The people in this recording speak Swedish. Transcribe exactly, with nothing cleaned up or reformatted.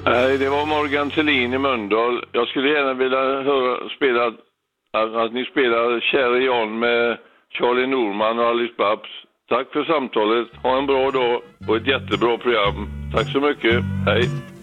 Nej, det var Morgan Thelin i Mölndal. Jag skulle gärna vilja höra spela att, att ni spelar Kära Jan med Charlie Norman och Alice Babs. Tack för samtalet. Ha en bra dag och ett jättebra program. Tack så mycket. Hej.